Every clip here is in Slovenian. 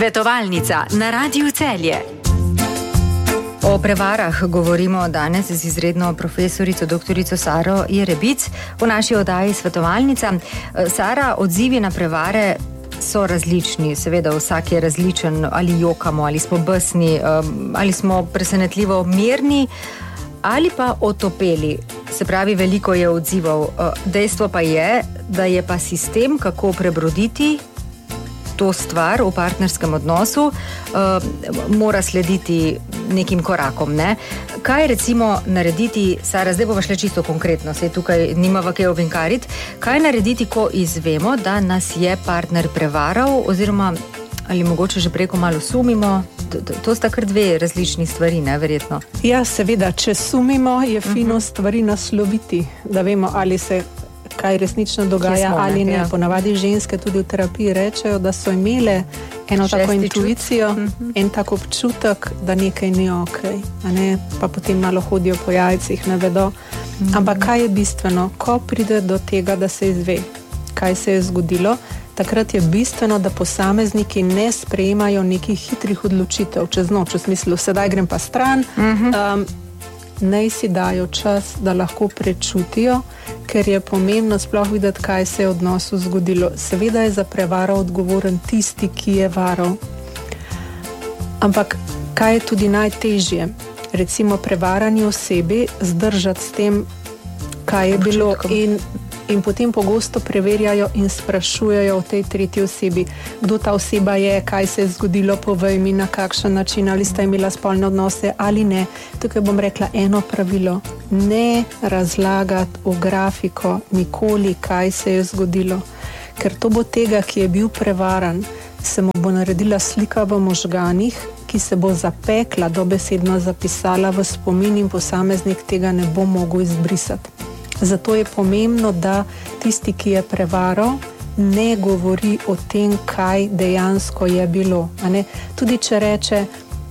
Svetovalnica na Radiu Celje. O prevarah govorimo danes z izredno profesorico dr. Saro Jerebic v naši oddaji Svetovalnica. Sara, odzivi na prevare so različni, seveda vsak je različen, ali jokamo, ali smo besni, ali smo presenetljivo mirni, ali pa otopeli. Se pravi, veliko je odzivov. Dejstvo pa je, da je pa sistem, kako prebroditi to stvar v partnerskem odnosu, mora slediti nekim korakom, ne? Kaj recimo narediti, Sara, zdaj bova šla čisto konkretno, saj tukaj nimava kaj ovinkariti, kaj narediti, ko izvemo, da nas je partner prevaral, oziroma ali mogoče že preko malo sumimo? To sta kar dve različni stvari, ne, verjetno? Ja, seveda, če sumimo, je fino stvari nasloviti, da vemo, ali se kaj resnično dogaja ali ne. Ponavadi ženske tudi v terapiji rečejo, da so imele eno tako intuicijo, en tak občutek, da nekaj ni okej, a ne, pa potem malo hodijo po jajcih, ne vedo. Ampak kaj je bistveno? Ko pride do tega, da se izve, kaj se je zgodilo, takrat je bistveno, da posamezniki ne sprejemajo nekih hitrih odločitev čez noč, v smislu, sedaj grem pa stran, naj si dajo čas, da lahko prečutijo, ker je pomembno sploh videti, kaj se je v odnosu zgodilo. Seveda je za prevaro odgovoren tisti, ki je varal. Ampak kaj je tudi najtežje? Recimo prevarani osebi zdržati s tem, kaj je bilo, in potem pogosto preverjajo in sprašujejo o tej tretji osebi, kdo ta oseba je, kaj se je zgodilo, povej mi, na kakšen način, ali sta imela spolne odnose ali ne. Tukaj bom rekla eno pravilo: ne razlagati v grafiko nikoli, kaj se je zgodilo, ker to bo tega, ki je bil prevaran, se mu bo naredila slika v možganih, ki se bo zapekla, dobesedno zapisala v spomin, in posameznik tega ne bo mogel izbrisati. Zato je pomembno, da tisti, ki je prevaral, ne govori o tem, kaj dejansko je bilo. A ne? Tudi če reče,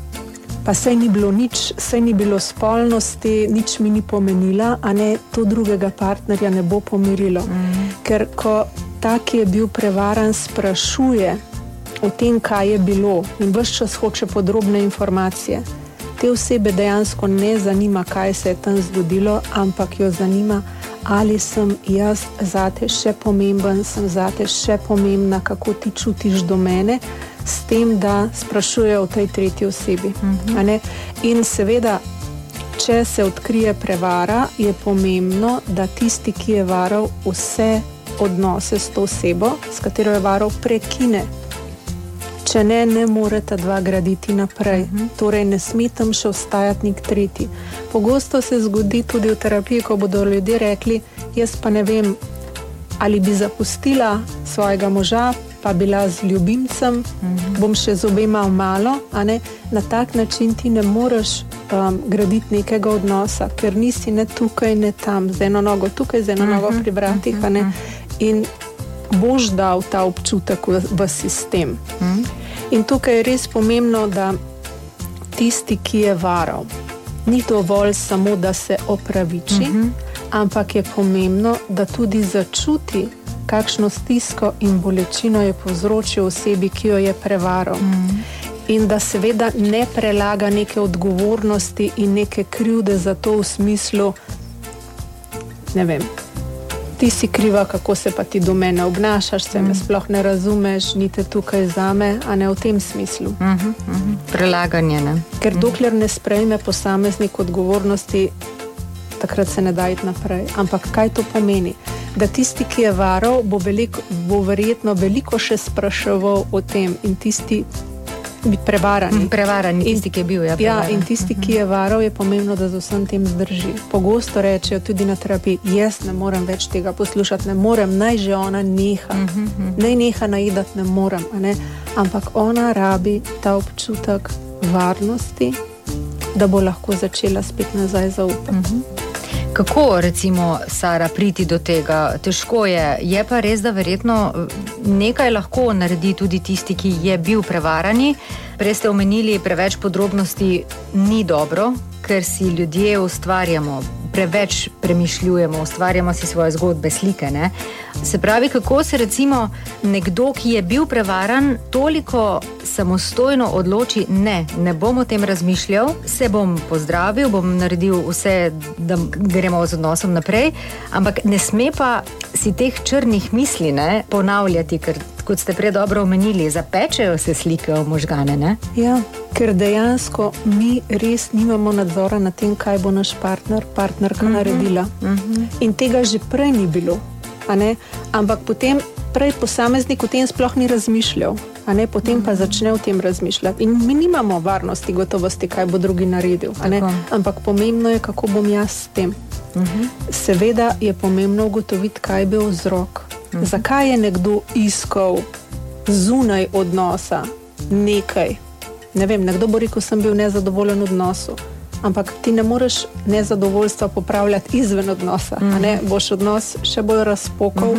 pa saj ni bilo nič, saj ni bilo spolnosti, nič mi ni pomenila, a ne, to drugega partnerja ne bo pomirilo. Ker ko ta, ki je bil prevaran, sprašuje o tem, kaj je bilo, in ves čas hoče podrobne informacije, te osebe dejansko ne zanima, kaj se je tam zgodilo, ampak jo zanima, ali sem jaz zate še pomemben, sem zate še pomembna, kako ti čutiš do mene, s tem, da sprašujejo o tej tretji osebi. A ne? In seveda, če se odkrije prevara, je pomembno, da tisti, ki je varal, vse odnose s to osebo, s katero je varal, prekine. Če ne, ne moreta dva graditi naprej. Torej, ne sme tam še ostajati nek tretji. Pogosto se zgodi tudi v terapiji, ko bodo ljudje rekli, jaz pa ne vem, ali bi zapustila svojega moža, pa bila z ljubimcem, bom še z obema malo, a ne? Na tak način ti ne moreš graditi nekega odnosa, ker nisi ne tukaj, ne tam, z eno nogo tukaj, z eno nogo pri vratih, a ne? In boš dal ta občutek v sistem. In tukaj je res pomembno, da tisti, ki je varal, ni dovolj samo, da se opraviči, ampak je pomembno, da tudi začuti, kakšno stisko in bolečino je povzročil osebi, ki jo je prevaral. In da seveda ne prelaga neke odgovornosti in neke krivde za to v smislu, ne vem, ti si kriva, kako se pa ti do mene obnašaš, se me sploh ne razumeš, ni te tukaj zame, a ne v tem smislu. Prelaganje, ne? Ker dokler ne sprejme posameznik odgovornosti, takrat se ne da iti naprej. Ampak kaj to pomeni? Da tisti, ki je varal, bo verjetno veliko še spraševal o tem, in tisti prevarani, tisti, ki je bil, ja, in tisti, ki je varal, je pomembno, da z vsem tem zdrži. Pogosto rečejo tudi na terapiji, jaz ne morem več tega poslušati, ne morem, naj že ona neha, naj neha najedati, ne morem, a ne? Ampak ona rabi ta občutek varnosti, da bo lahko začela spet nazaj zaupati. Kako, recimo, Sara, priti do tega? Težko je. Je pa res, da verjetno nekaj lahko naredi tudi tisti, ki je bil prevarani. Prej ste omenili, preveč podrobnosti ni dobro, ker si ljudje ustvarjamo preveč premišljujemo, ustvarjamo si svoje zgodbe, slike, ne? Se pravi, kako se recimo nekdo, ki je bil prevaran, toliko samostojno odloči, ne bom o tem razmišljal, se bom pozdravil, bom naredil vse, da gremo z odnosom naprej, ampak ne sme pa si teh črnih misli, ne, ponavljati, ker kot ste prej dobro omenili, zapečejo se slike v možgane, ne? Ja, ker dejansko mi res nimamo nadzora nad tem, kaj bo naš partnerka naredila. In tega že prej ni bilo, a ne? Ampak potem prej posameznik o tem sploh ni razmišljal, a ne? Potem pa začne o tem razmišljati. In mi nimamo varnosti, gotovosti, kaj bo drugi naredil, a ne? Ampak pomembno je, kako bom jaz s tem. Seveda je pomembno ugotoviti, kaj je bil vzrok. Zakaj je nekdo iskal zunaj odnosa nekaj? Ne vem, nekdo bo rekel, sem bil nezadovoljen v odnosu, ampak ti ne moreš nezadovoljstva popravljati izven odnosa, a ne? Boš odnos še bolj razpokal,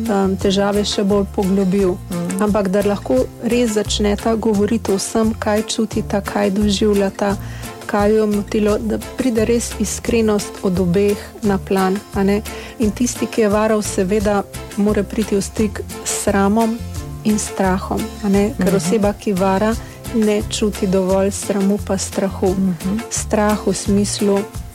težave še bolj poglobil. Ampak da lahko res začneta govoriti o vsem, kaj čutita, kaj doživljata, kaj jo motilo, da pride res iskrenost od obeh na plan, a ne? In tisti, ki je varal, seveda mora priti v stik s sramom in strahom, a ne? Ker oseba, ki vara, ne čuti dovolj sramu pa strahu. Strah v smislu,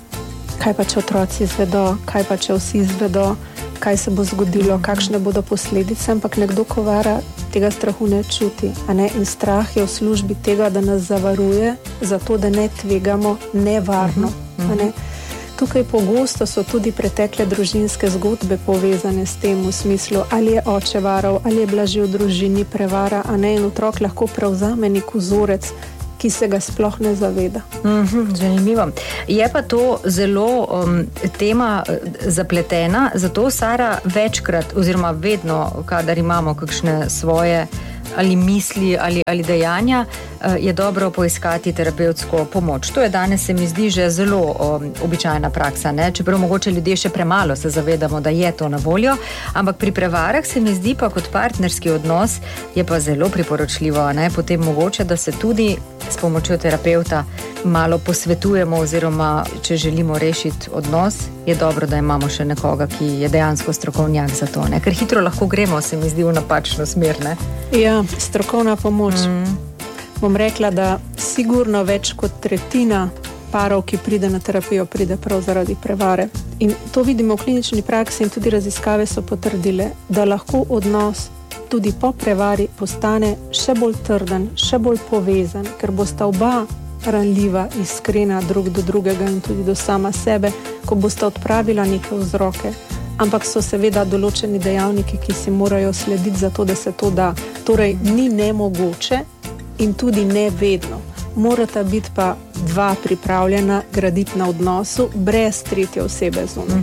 kaj pa če otroci izvedo, kaj pa če vsi izvedo, kaj se bo zgodilo, kakšne bodo posledice, ampak nekdo, ko vara, tega strahu ne čuti, a ne? In strah je v službi tega, da nas zavaruje, zato da ne tvegamo nevarno, a ne? Tukaj pogosto so tudi pretekle družinske zgodbe povezane s tem v smislu, ali je oče varal, ali je bila že v družini prevara, a ne? In otrok lahko prevzame nek vzorec, ki se ga sploh ne zaveda. Zanimivo. Je pa to zelo tema zapletena, zato Sara večkrat oziroma vedno, kadar imamo kakšne svoje ali misli ali dejanja, je dobro poiskati terapevtsko pomoč. To je danes, se mi zdi, že zelo običajna praksa, ne? Čeprav mogoče ljudje še premalo se zavedamo, da je to na voljo, ampak pri prevarah se mi zdi pa kot partnerski odnos je pa zelo priporočljivo, ne? Potem mogoče, da se tudi s pomočjo terapevta malo posvetujemo oziroma, če želimo rešiti odnos, je dobro, da imamo še nekoga, ki je dejansko strokovnjak za to, ne? Ker hitro lahko gremo, se mi zdi, v napačno smer, ne? Ja, strokovna pomoč. Bom rekla, da sigurno več kot tretjina parov, ki pride na terapijo, pride prav zaradi prevare. In to vidimo v klinični praksi in tudi raziskave so potrdile, da lahko odnos tudi po prevari postane še bolj trden, še bolj povezan, ker bosta oba ranljiva, iskrena drug do drugega in tudi do sama sebe, ko bosta odpravila neke vzroke. Ampak so seveda določeni dejavniki, ki si morajo slediti za to, da se to da. Torej, ni nemogoče in tudi ne vedno. Morata biti pa dva pripravljena graditi na odnosu brez tretje osebe zunaj.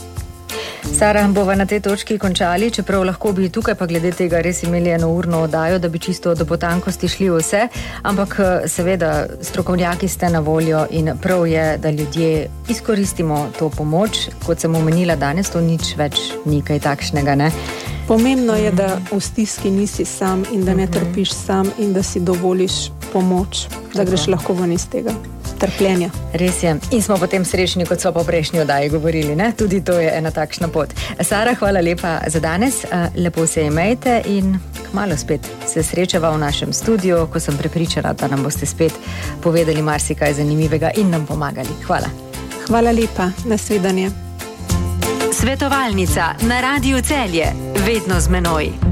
Sara, bova na tej točki končali, čeprav lahko bi tukaj pa glede tega res imeli enourno oddajo, da bi čisto do potankosti šli vse, ampak seveda strokovnjaki ste na voljo in prav je, da ljudje izkoristimo to pomoč. Kot sem omenila danes, to nič več ni kaj takšnega, ne? Pomembno je, da v stiski nisi sam in da ne trpiš sam in da si dovoliš pomoč, da greš lahko ven iz tega trpljenja. Res je. In smo potem srečni, kot smo po prejšnji oddaji govorili, ne? Tudi to je ena takšna pot. Sara, hvala lepa za danes. Lepo se imejte in kmalu spet se srečava v našem studiu, ko sem prepričana, da nam boste spet povedali marsikaj zanimivega in nam pomagali. Hvala. Hvala lepa. Nasvidenje. Svetovalnica na Radiu Celje. Vedno z menoj.